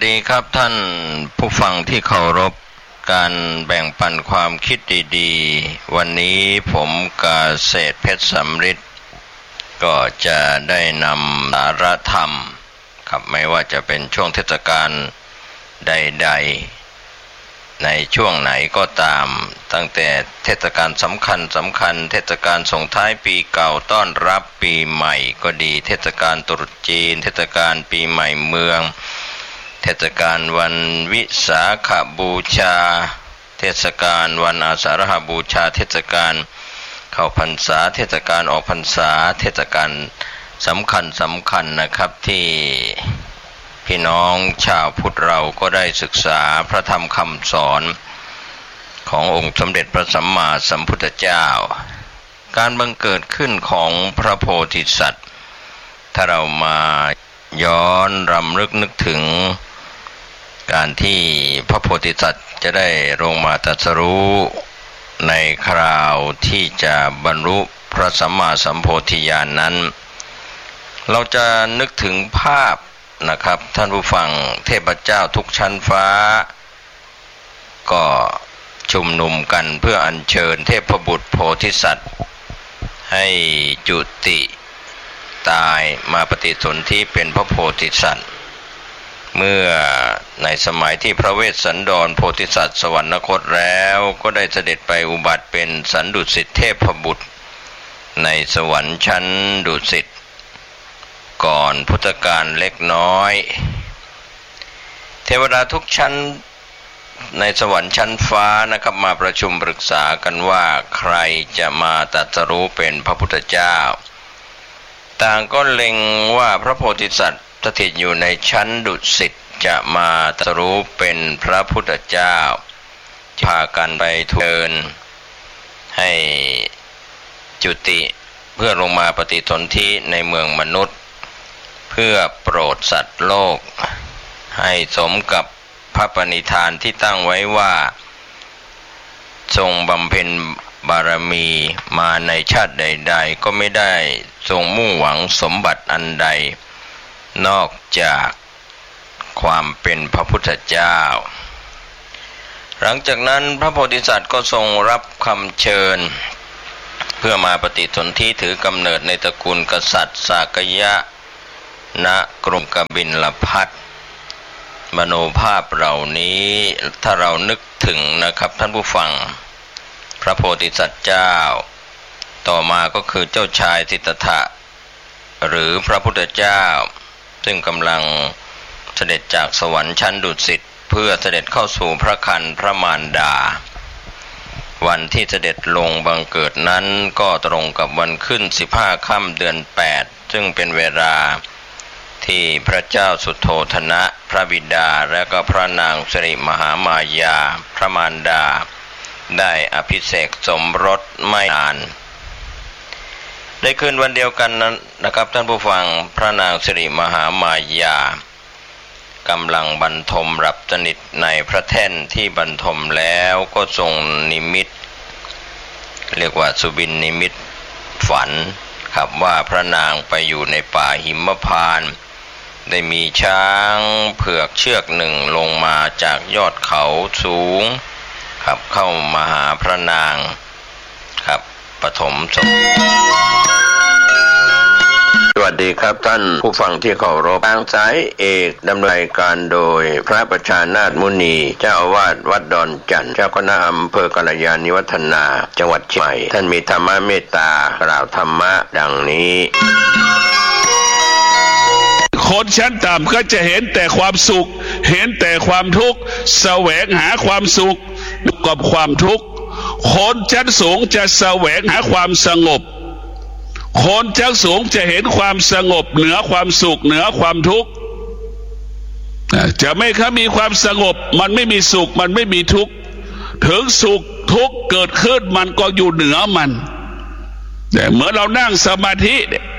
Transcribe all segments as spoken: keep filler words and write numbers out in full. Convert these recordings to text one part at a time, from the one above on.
ดีครับท่านผู้ฟังที่เคารพการแบ่งปันความคิดดีๆวันนี้ผมกาเศรษฐ์เพชรสำริดก็จะได้นำสาระธรรมครับไม่ว่าจะเป็นช่วงเทศกาลใดๆในช่วงไหนก็ตามตั้งแต่เทศกาลสำคัญสำคัญเทศกาลส่งท้ายปีเก่าต้อนรับปีใหม่ก็ดีเทศกาลตรุษจีนเทศกาลปีใหม่เมืองเทศกาลวันวิสาขบูชาเทศกาลวันอาสาฬหบูชาเทศกาลเข้าพรรษาเทศกาลออกพรรษาเทศกาลสำคัญสำคัญนะครับที่พี่น้องชาวพุทธเราก็ได้ศึกษาพระธรรมคำสอนขององค์สมเด็จพระสัมมาสัมพุทธเจ้าการบังเกิดขึ้นของพระโพธิสัตว์ถ้าเรามาย้อนรำลึกนึกถึงการที่พระโพธิสัตว์จะได้ลงมาตรัสรู้ในคราวที่จะบรรลุพระสัมมาสัมโพธิญาณ นั้นเราจะนึกถึงภาพนะครับท่านผู้ฟังเทพเจ้าทุกชั้นฟ้าก็ชุมนุมกันเพื่ออัญเชิญเทพบุตรโพธิสัตว์ให้จุติตายมาปฏิสนธิเป็นพระโพธิสัตว์เมื่อในสมัยที่พระเวสสันดรโพธิสัตว์สวรรคตแล้วก็ได้เสด็จไปอุบัติเป็นสันดุสิตเทพบุตรในสวรรค์ชั้นดุสิตก่อนพุทธกาลเล็กน้อยเทวดาทุกชั้นในสวรรค์ชั้นฟ้านะครับมาประชุมปรึกษากันว่าใครจะมาตรัสรู้เป็นพระพุทธเจ้าต่างก็เล็งว่าพระโพธิสัตว์สถิตอยู่ในชั้นดุสิตจะมาตรัสรู้เป็นพระพุทธเจ้าพากันไปทูลเชิญให้จุติเพื่อลงมาปฏิสนธิในเมืองมนุษย์เพื่อโปรดสัตว์โลกให้สมกับพระปณิธานที่ตั้งไว้ว่าทรงบำเพ็ญบารมีมาในชาติใดๆก็ไม่ได้ทรงมุ่งหวังสมบัติอันใดนอกจากความเป็นพระพุทธเจ้าหลังจากนั้นพระโพธิสัตว์ก็ทรงรับคำเชิญเพื่อมาปฏิสนธิถือกำเนิดในตระกูลกษัตริย์สากยะณกรุงกบิลพัสดุมโนภาพเหล่านี้ถ้าเรานึกถึงนะครับท่านผู้ฟังพระโพธิสัตว์เจ้าต่อมาก็คือเจ้าชายสิทธัตถะหรือพระพุทธเจ้าซึ่งกำลังเสด็จจากสวรรค์ชั้นดุสิตเพื่อเสด็จเข้าสู่พระครรภ์พระมารดาวันที่เสด็จลงบังเกิดนั้นก็ตรงกับวันขึ้นสิบห้าค่ำเดือนแปดซึ่งเป็นเวลาที่พระเจ้าสุโธทนะพระบิดาและก็พระนางสิริมหามายาพระมารดาได้อภิเษกสมรสไม่นานในคืนวันเดียวกันนั้นนะครับท่านผู้ฟังพระนางสิริมหามายากำลังบรรทมหลับสนิทในพระแท่นที่บรรทมแล้วก็ทรงนิมิตเรียกว่าสุบินนิมิตฝันครับว่าพระนางไปอยู่ในป่าหิมพานต์ได้มีช้างเผือกเชือกหนึ่งลงมาจากยอดเขาสูงครับเข้ามาหาพระนางครับปฐมสมสวัสดีครับท่านผู้ฟังที่เคารพทางสายเอกดำเนินรายการโดยพระประชานาถมุนีเจ้าอาวาสวัดดอนจันทร์เจ้าคณะอำเภอกัลยาณิวัฒนาจังหวัดเชียงใหม่ท่านมีธรรมะเมตตากล่าวธรรมะดังนี้คนชั้นต่ำก็จะเห็นแต่ความสุขเห็นแต่ความทุกข์แสวงหาความสุขกับความทุกข์คนชั้นสูงจะแสวงหาความสงบคนชั้นสูงจะเห็นความสงบเหนือความสุขเหนือความทุกข์จะไม่ค่ามีความสงบมันไม่มีสุขมันไม่มีทุกข์ถึงสุขทุกข์เกิดขึ้นมันก็อยู่เหนือมันแต่เมื่อเรานั่งสมาธิ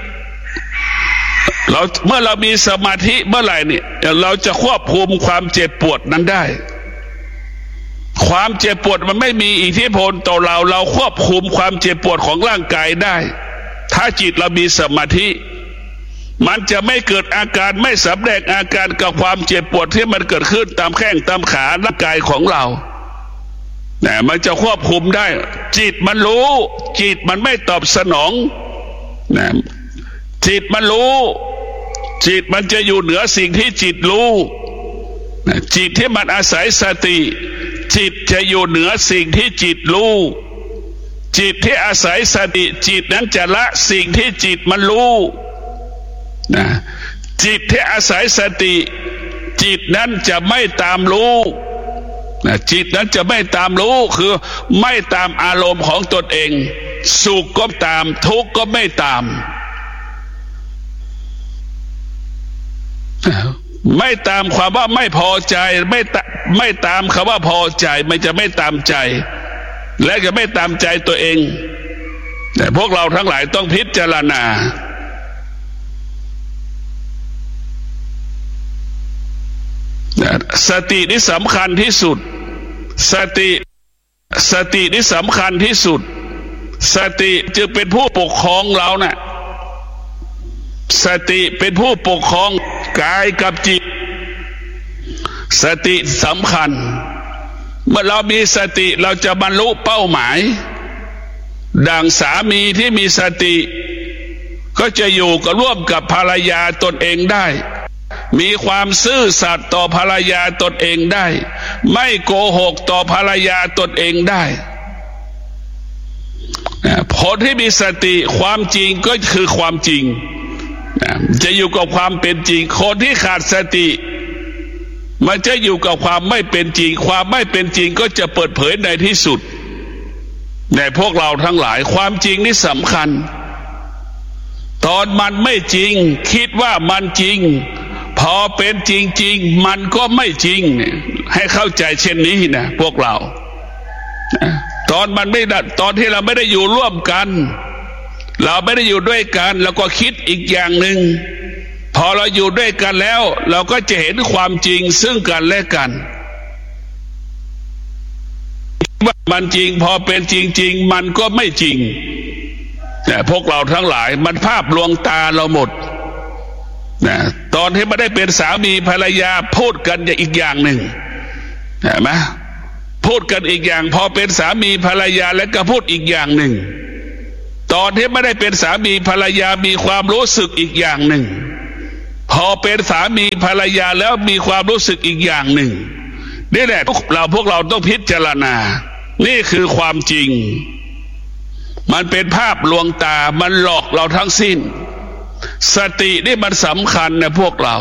เราเมื่อเรามีสมาธิเมื่อไหร่เนี่ยเราจะควบคุมความเจ็บปวดนั้นได้ความเจ็บปวดมันไม่มีอิทธิพลต่อเราเราควบคุมความเจ็บปวดของร่างกายได้ถ้าจิตเรามีสมาธิมันจะไม่เกิดอาการไม่สำแดงอาการกับความเจ็บปวดที่มันเกิดขึ้นตามแข้งตามขาร่างกายของเราเนี่ยมันจะควบคุมได้จิตมันรู้จิตมันไม่ตอบสนองนะจิตมันรู้จิตมันจะอยู่เหนือสิ่งที่จิตรู้นะจิตที่มันอาศัยสติจิตจะอยู่เหนือสิ่งที่จิตรู้จิตที่อาศัยสติจิตนั้นจะละสิ่งที่จิตมันรู้นะจิตที่อาศัยสติจิตนั้นจะไม่ตามรู้นะจิตนั้นจะไม่ตามรู้คือไม่ตามอารมณ์ของตนเองสุขก็ตามทุกข์ก็ไม่ตามไม่ตามความว่าไม่พอใจไม่ไม่ตามคำว่าพอใจมันจะไม่ตามใจและจะไม่ตามใจตัวเองแต่พวกเราทั้งหลายต้องพิจารณาสตินี่สำคัญที่สุดสติสตินี่สำคัญที่สุดสติจึงเป็นผู้ปกครองเรานะ่ะสติเป็นผู้ปกครองกายกับจิตสติสำคัญเมื่อเรามีสติเราจะบรรลุเป้าหมายดังสามีที่มีสติก็จะอยู่กับร่วมกับภรรยาตนเองได้มีความซื่อสัตย์ต่อภรรยาตนเองได้ไม่โกหกต่อภรรยาตนเองได้ผลที่มีสติความจริงก็คือความจริงจะอยู่กับความเป็นจริงคนที่ขาดสติมันจะอยู่กับความไม่เป็นจริงความไม่เป็นจริงก็จะเปิดเผยในที่สุดในพวกเราทั้งหลายความจริงนี่สำคัญตอนมันไม่จริงคิดว่ามันจริงพอเป็นจริงๆมันก็ไม่จริงให้เข้าใจเช่นนี้นะพวกเราตอนมันไม่ตอนที่เราไม่ได้อยู่ร่วมกันเราไม่ได้อยู่ด้วยกันเราก็คิดอีกอย่างหนึ่งพอเราอยู่ด้วยกันแล้วเราก็จะเห็นความจริงซึ่งกันและกันว่ามันจริงพอเป็นจริงๆมันก็ไม่จริงแต่พวกเราทั้งหลายมันภาพลวงตาเราหมดนะตอนที่ไม่ได้เป็นสามีภรรยาพูดกันอีกอย่างหนึ่งเห็นไหมพูดกันอีกอย่างพอเป็นสามีภรรยาแล้วก็พูดอีกอย่างหนึ่งตอนที่ไม่ได้เป็นสามีภรรยามีความรู้สึกอีกอย่างหนึ่งพอเป็นสามีภรรยาแล้วมีความรู้สึกอีกอย่างหนึ่งนี่แหละเราพวกเราต้องพิจารณานี่คือความจริงมันเป็นภาพลวงตามันหลอกเราทั้งสิ้นสตินี่มันสำคัญนะพวกเรา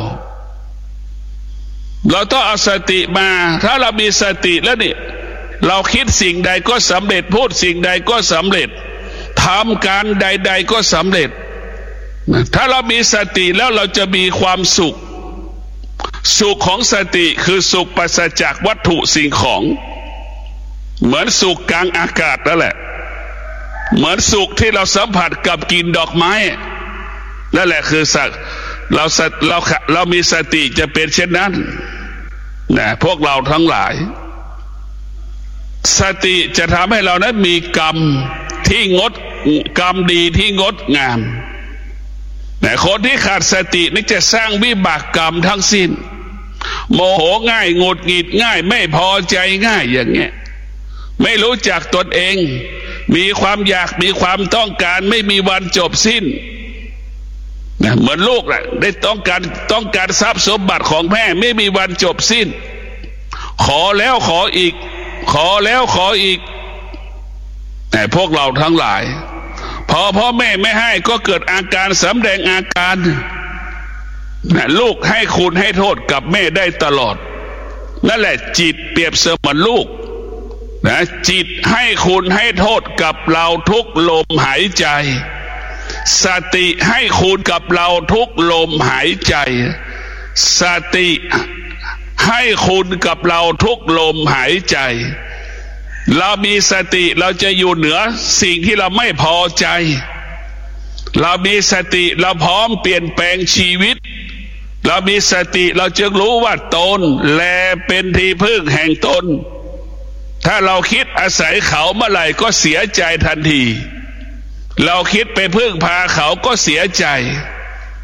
เราต้องเอาสติมาถ้าเรามีสติแล้วนี่เราคิดสิ่งใดก็สำเร็จพูดสิ่งใดก็สำเร็จทำการใดๆก็สำเร็จถ้าเรามีสติแล้วเราจะมีความสุขสุขของสติคือสุขปราศจากวัตถุสิ่งของเหมือนสุขกลางอากาศนั่นแหละเหมือนสุขที่เราสัมผัสกับกลิ่นดอกไม้นั่นแหละคือสักเราเราเรามีสติจะเป็นเช่นนั้นนะพวกเราทั้งหลายสติจะทำให้เรานั้นมีกรรมที่งดกรรมดีที่งดงามแต่คนที่ขาดสตินี่จะสร้างวิบากกรรมทั้งสิ้นโมโหง่ายหงุดหงิดง่ายไม่พอใจง่ายอย่างเงี้ยไม่รู้จักตนเองมีความอยากมีความต้องการไม่มีวันจบสิ้นนะเหมือนลูกแหละได้ต้องการต้องการทรัพย์สมบัติของแม่ไม่มีวันจบสิ้นขอแล้วขออีกขอแล้วขออีกแต่พวกเราทั้งหลายพอพ่อแม่ไม่ให้ก็เกิดอาการสำแดงอาการนะลูกให้คุณให้โทษกับแม่ได้ตลอดนั่นแหละจิตเปรียบเสมือนลูกนะจิตให้คุณให้โทษกับเราทุกลมหายใจสติให้คุณกับเราทุกลมหายใจสติให้คุณกับเราทุกลมหายใจเรามีสติเราจะอยู่เหนือสิ่งที่เราไม่พอใจเรามีสติเราพร้อมเปลี่ยนแปลงชีวิตเรามีสติเราจึงรู้ว่าตนแลเป็นที่พึ่งแห่งตนถ้าเราคิดอาศัยเขาเมื่อไหร่ก็เสียใจทันทีเราคิดไปพึ่งพาเขาก็เสียใจ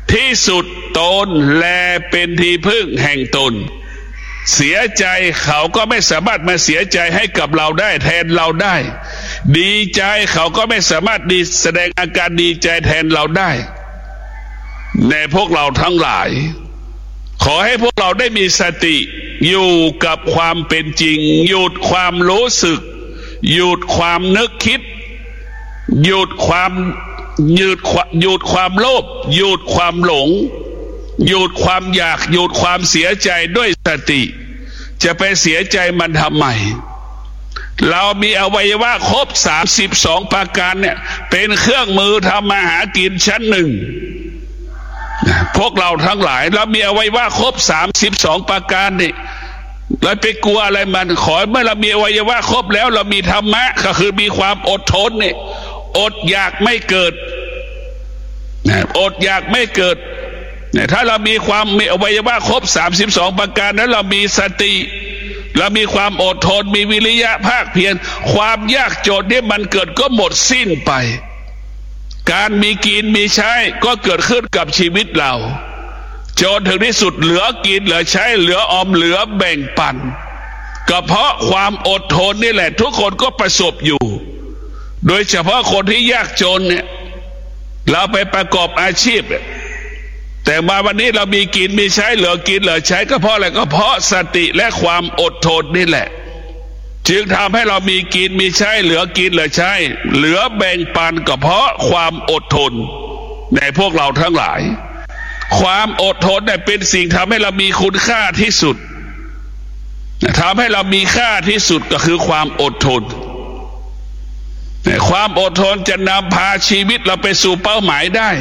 ที่สุดตนแลเป็นที่พึ่งแห่งตนเสียใจเขาก็ไม่สามารถมาเสียใจให้กับเราได้แทนเราได้ดีใจเขาก็ไม่สามารถดีแสดงอาการดีใจแทนเราได้ในพวกเราทั้งหลายขอให้พวกเราได้มีสติอยู่กับความเป็นจริงหยุดความรู้สึกหยุดความนึกคิดหยุดความหยุดหยุดความโลภหยุดความหลงหยุดความอยากหยุดความเสียใจด้วยสติจะไปเสียใจมันทำไมเรามีอวัยวะครบสามสิบสองประการเนี่ยเป็นเครื่องมือทำมาหากินชั้นหนึ่งพวกเราทั้งหลายเรามีอวัยวะครบสามสิบสองประการนี่เราไปกลัวอะไรมันขอเมื่อเรามีอวัยวะครบแล้วเรามีธรรมะก็คือมีความอดทนนี่อดอยากไม่เกิดอดอยากไม่เกิดถ้าเรามีความมีอวัยวะครบสามสิบสองประการนั้นเรามีสติเรามีความอดทนมีวิริยะภาคเพียรความยากจนที่มันเกิดก็หมดสิ้นไปการมีกินมีใช้ก็เกิดขึ้นกับชีวิตเราจนถึงที่สุดเหลือกินเหลือใช้เหลือออมเหลือแบ่งปันก็เพราะความอดทนนี่แหละทุกคนก็ประสบอยู่โดยเฉพาะคนที่ยากจนเนี่ยเราไปประกอบอาชีพแต่มาวันนี้เรามีกินมีใช้เหลือกินเหลือใช้ก็เพราะอะไรก็เพราะสติและความอดทนนี่แหละจึงทำให้เรามีกินมีใช้เหลือกินเหลือใช้เหลือแบ่งปันก็เพราะความอดทนในพวกเราทั้งหลายความอดทนเนี่ยเป็นสิ่งทำให้เรามีคุณค่าที่สุดทำให้เรามีค่าที่สุดก็คือความอดทนความอดทนจะนำพาชีวิตเราไปสู่เป้าหมายได้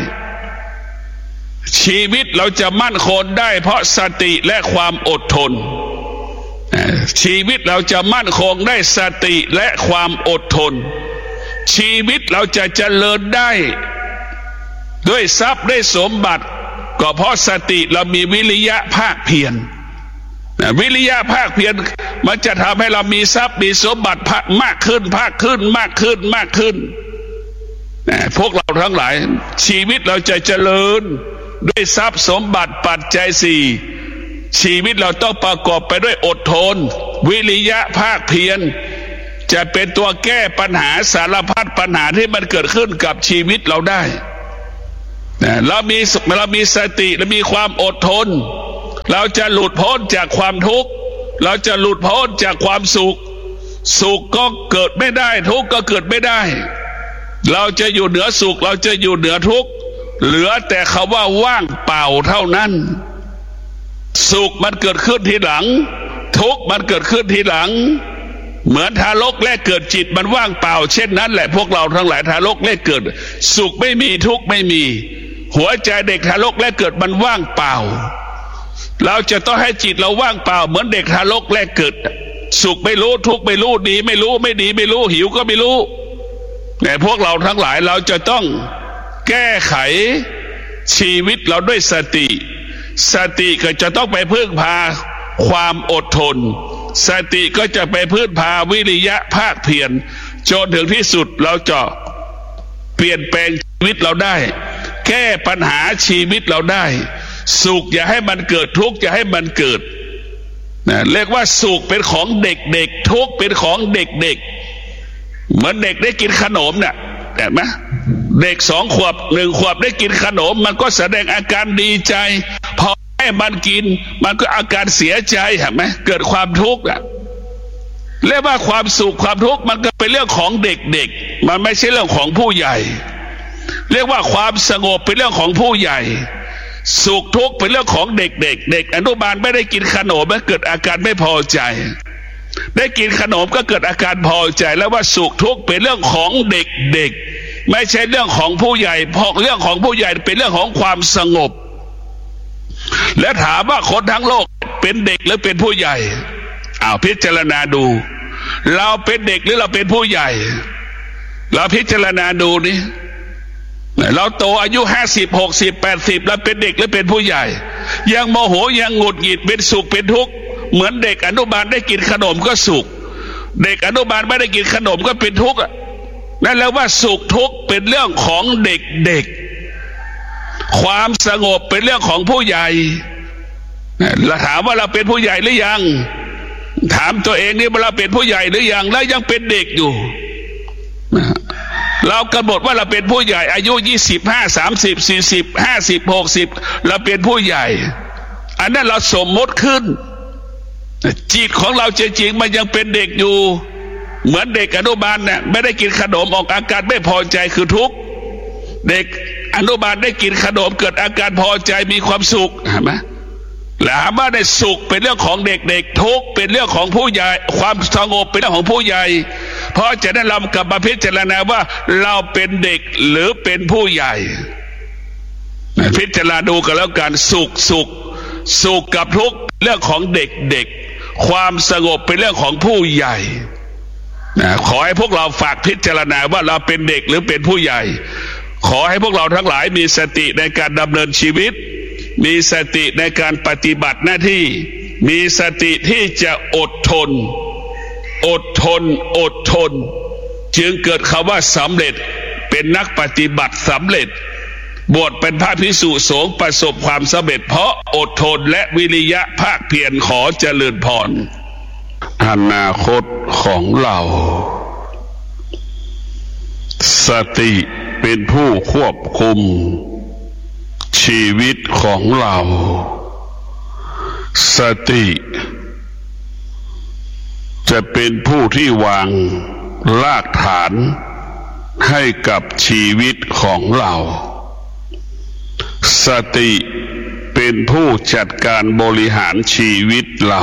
ชีวิตเราจะมั่นคงได้เพราะสติและความอดทนชีวิตเราจะมั่นคงได้สติและความอดทนชีวิตเราจะเจริญได้ด้วยทรัพย์ได้สมบัติก็เพราะสติเรามีวิริยะภาคเพียรวิริยะภาคเพียรมันจะทำให้เรามีทรัพย์มีสมบัติมากขึ้นภาคขึ้นมากขึ้นมากขึ้นพวกเราทั้งหลายชีวิตเราจะเจริญด้วยทรัพย์สมบัติปัจจัยสี่ชีวิตเราต้องประกอบไปด้วยอดทนวิริยะภาคเพียรจะเป็นตัวแก้ปัญหาสารพัดปัญหาที่มันเกิดขึ้นกับชีวิตเราได้เรามีเรามีสติและมีความอดทนเราจะหลุดพ้นจากความทุกข์เราจะหลุดพ้นจากความสุขสุขก็เกิดไม่ได้ทุกข์ก็เกิดไม่ได้เราจะอยู่เหนือสุขเราจะอยู่เหนือทุกข์เหลือแต่คำว่าว่างเปล่าเท่านั้นสุขมันเกิดขึ้นทีหลังทุกข์มันเกิดขึ้นทีหลังเหมือนทารกแรกเกิดจิตมันว่างเปล่าเช่นนั้นแหละพวกเราทั้งหลายทารกแรกเกิดสุขไม่มีทุกข์ไม่มีหัวใจเด็กทารกแรกเกิดมันว่างเปล่าเราจะต้องให้จิตเราว่างเปล่าเหมือนเด็กทารกแรกเกิดสุขไม่รู้ทุกข์ไม่รู้ดีไม่รู้ไม่ดีไม่รู้หิวก็ไม่รู้แต่พวกเราทั้งหลายเราจะต้องแก้ไขชีวิตเราด้วยสติสติก็จะต้องไปพึ่งพาความอดทนสติก็จะไปพึ่งพาวิริยะภาคเพียรจนถึงที่สุดเราจะเปลี่ยนแปลงชีวิตเราได้แก้ปัญหาชีวิตเราได้สุขอย่าให้มันเกิดทุกข์อย่าให้มันเกิดนะเรียกว่าสุขเป็นของเด็กๆทุกข์เป็นของเด็กๆเหมือนเด็กได้กินขนมเนี่ยเห็นไหมเด็กสองขวบหนึ่งขวบได้กินขนมมันก็แสดงอาการดีใจพอให้มันกินมันก็อาการเสียใจเห็นไหมเกิดความทุกข์อ่ะเรียกว่าความสุขความทุกข์มันก็เป็นเรื่องของเด็กๆมันไม่ใช่เรื่องของผู้ใหญ่เรียกว่าความสงบเป็นเรื่องของผู้ใหญ่สุขทุกข์เป็นเรื่องของเด็กๆ เด็กอนุบาลไม่ได้กินขนมมันเกิดอาการไม่พอใจได้กินขนมก็เกิดอาการพอใจแล้วว่าสุขทุกข์เป็นเรื่องของเด็กๆไม่ใช่เรื่องของผู้ใหญ่เพราะเรื่องของผู้ใหญ่เป็นเรื่องของความสงบและถามว่าคนทั้งโลกเป็นเด็กหรือเป็นผู้ใหญ่อ้าวพิจารณาดูเราเป็นเด็กหรือเราเป็นผู้ใหญ่เราพิจารณาดูนี่เราโตอายุห้าสิบหกสิบแปดสิบแล้วเป็นเด็กหรือเป็นผู้ใหญ่ยังโมโหยังหงุดหงิดเป็นสุขเป็นทุกข์เหมือนเด็กอนุบาลได้กินขนมก็สุขเด็กอนุบาลไม่ได้กินขนมก็เป็นทุกข์นั่นแล้วว่าสุขทุกข์เป็นเรื่องของเด็กความสงบเป็นเรื่องของผู้ใหญ่เราถามว่าเราเป็นผู้ใหญ่หรือยังถามตัวเองนี่ว่าเราเป็นผู้ใหญ่หรือยังแล้วยังเป็นเด็กอยู่เรากำหนดว่าเราเป็นผู้ใหญ่อายุยี่สิบห้าสามสิบสี่สิบห้าสิบหกสิบเราเป็นผู้ใหญ่อันนั้นเราสมมติขึ้นจิตของเราจริงๆมันยังเป็นเด็กอยู่เหมือนเด็กอนุบาลเนี่ยไม่ได้กินขนมออกอาการไม่พอใจคือทุกข์เด็กอนุบาลได้กินขนมเกิดอาการพอใจมีความสุขเห็นไหมแล้วว่าได้สุขเป็นเรื่องของเด็กๆทุกข์เป็นเรื่องของผู้ใหญ่ความสงบเป็นเรื่องของผู้ใหญ่เพราะจะได้เรากลับมาพิจารณาว่าเราเป็นเด็กหรือเป็นผู้ใหญ่พิจารณาดูกันแล้วกันสุขสุขสุขกับทุกข์เรื่องของเด็กๆความสงบเป็นเรื่องของผู้ใหญ่นะขอให้พวกเราฝากพิจารณาว่าเราเป็นเด็กหรือเป็นผู้ใหญ่ขอให้พวกเราทั้งหลายมีสติในการดำเนินชีวิตมีสติในการปฏิบัติหน้าที่มีสติที่จะอดทนอดทนอดทนจึงเกิดคำว่าสำเร็จเป็นนักปฏิบัติสำเร็จบวชเป็นพระภิกษุสงฆ์ประสบความสำเร็จเพราะอดทนและวิริยะภาคเพียรขอเจริญพรอนาคตของเราสติเป็นผู้ควบคุมชีวิตของเราสติจะเป็นผู้ที่วางรากฐานให้กับชีวิตของเราสติเป็นผู้จัดการบริหารชีวิตเรา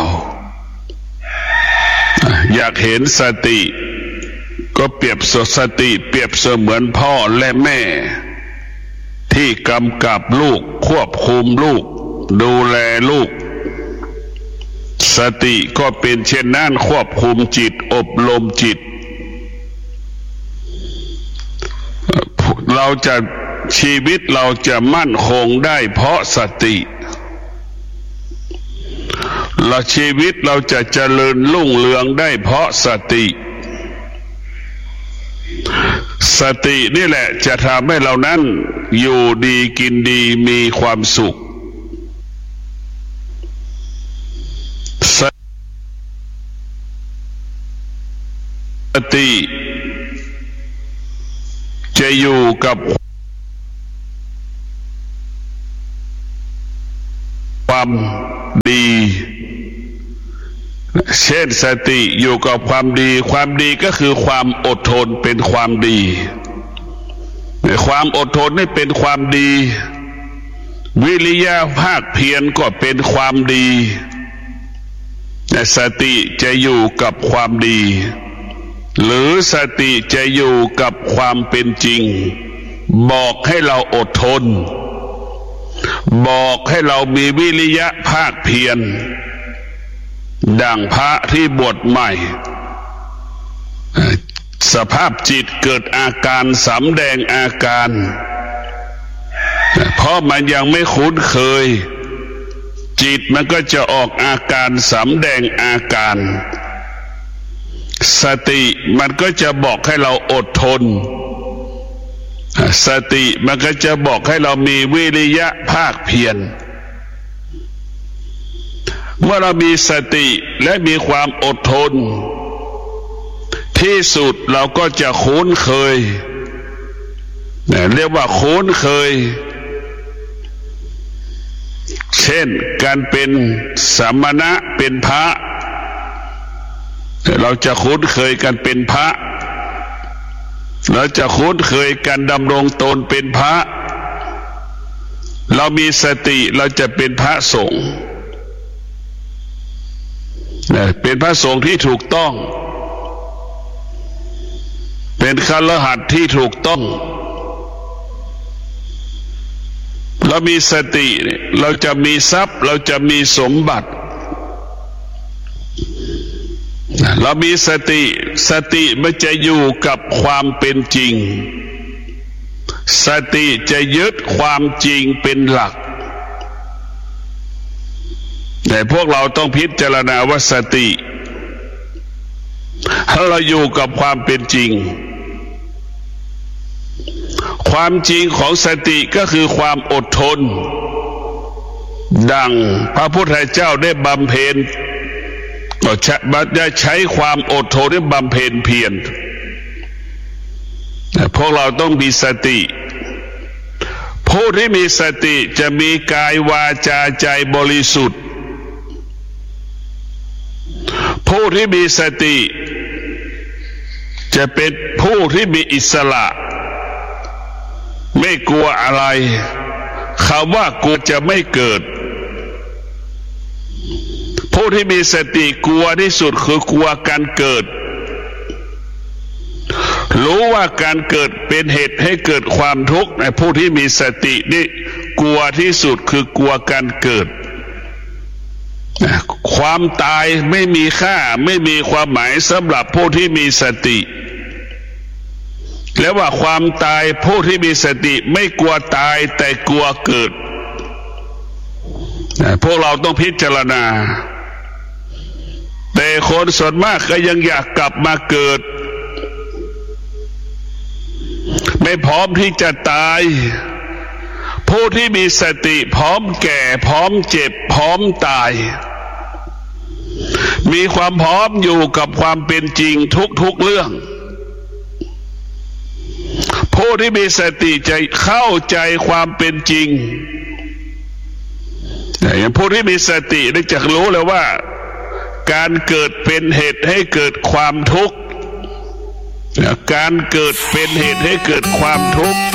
อยากเห็นสติก็เปรียบสติเปรียบเสมือนพ่อและแม่ที่กำกับลูกควบคุมลูกดูแลลูกสติก็เป็นเช่นนั้นควบคุมจิตอบรมจิตเราจะชีวิตเราจะมั่นคงได้เพราะสติและชีวิตเราจะเจริญรุ่งเรืองได้เพราะสติสตินี่แหละจะทำให้เรานั้นอยู่ดีกินดีมีความสุขสติจะอยู่กับความดีเช่นสติอยู่กับความดีความดีก็คือความอดทนเป็นความดีความอดทนนี่เป็นความดีวิริยะภาคเพียรก็เป็นความดีสติจะอยู่กับความดีหรือสติจะอยู่กับความเป็นจริงบอกให้เราอดทนบอกให้เรามีวิริยะภาคเพียรดังพระที่บวชใหม่สภาพจิตเกิดอาการสำแดงอาการเพราะมันยังไม่คุ้นเคยจิตมันก็จะออกอาการสำแดงอาการสติมันก็จะบอกให้เราอดทนสติมันก็จะบอกให้เรามีวิริยะภาคเพียรเมื่อเรามีสติและมีความอดทนที่สุดเราก็จะคุ้นเคยเรียกว่าคุ้นเคยเช่นการเป็นสมณะเป็นพระเราจะคุ้นเคยกันเป็นพระเราจะคุ้นเคยกันดำรงตนเป็นพระเรามีสติเราจะเป็นพระสงฆ์เป็นพระสงฆ์ที่ถูกต้องเป็นคฤหัสถ์ที่ถูกต้องเรามีสติเราจะมีทรัพย์เราจะมีสมบัติเรามีสติสติมันจะอยู่กับความเป็นจริงสติจะยึดความจริงเป็นหลักแต่พวกเราต้องพิจารณาว่าสติถ้าเราอยู่กับความเป็นจริงคความจริงของสติก็คือความอดทนดังพระพุทธเจ้าได้บำเพ็ญก็ได้ใช้ความอดทนได้บำเพ็ญเพียรพวกเราต้องมีสติผู้ที่มีสติจะมีกายวาจาใจบริสุทธิ์ผู้ที่มีสติจะเป็นผู้ที่มีอิสระไม่กลัวอะไรคำว่ากลัวจะไม่เกิดผู้ที่มีสติกลัวที่สุดคือกลัวการเกิดรู้ว่าการเกิดเป็นเหตุให้เกิดความทุกข์ในผู้ที่มีสตินี่กลัวที่สุดคือกลัวการเกิดความตายไม่มีค่าไม่มีความหมายสำหรับผู้ที่มีสติและว่าความตายผู้ที่มีสติไม่กลัวตายแต่กลัวเกิดพวกเราต้องพิจารณาแต่คนส่วนมากก็ยังอยากกลับมาเกิดไม่พร้อมที่จะตายผู้ที่มีสติพร้อมแก่พร้อมเจ็บพร้อมตายมีความพร้อมอยู่กับความเป็นจริงทุกๆเรื่องผู้ที่มีสติจะเข้าใจความเป็นจริงอย่างผู้ที่มีสติได้จะรู้แล้วว่าการเกิดเป็นเหตุให้เกิดความทุกข์การเกิดเป็นเหตุให้เกิดความทุกข์